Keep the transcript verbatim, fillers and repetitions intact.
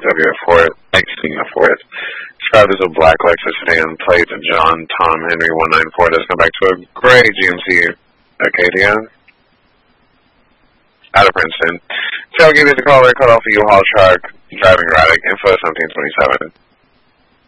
W at fourth, nineteen at fourth. Described as a black Lexus sedan, plate John Tom Henry one nine four. Does come back to a gray G M C Acadia out of Princeton. Tailgate is a caller, cut off a U-Haul truck, driving erratic, info seventeen twenty-seven.